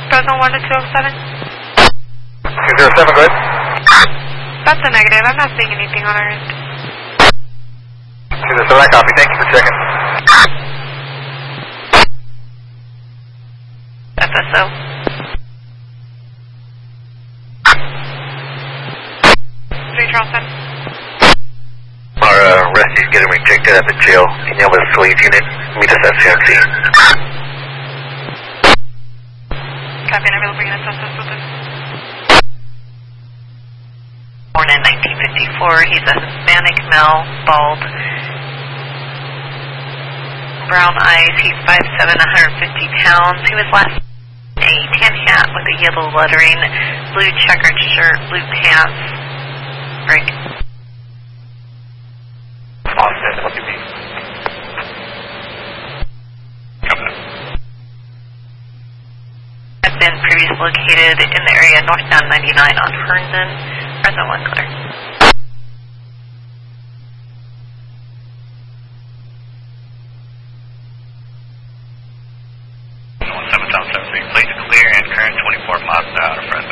Fresno 1 to 207. 207, go ahead. That's a negative. I'm not seeing anything on our end. 207, I copy. Thank you for checking. FSO. 3 Charleston. Our rescue's getting rejected at the jail. Can you have a Swave unit meet us at CNC? Copy, and I'm able to bring in a suspect with us. Born in 1954, he's a Hispanic male, bald, brown eyes, he's 5'7", 150 pounds. He was last in a tan hat with a yellow lettering, blue checkered shirt, blue pants. Break. Austin, what do you mean? Had been previously located in the area northbound 99 on Herndon. Fresno 1 clear. 1773, please clear and current 24 miles per hour, Fresno.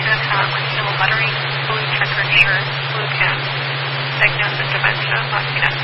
Lettering, blue checkered shirt, blue pants, diagnosis dementia, last seen at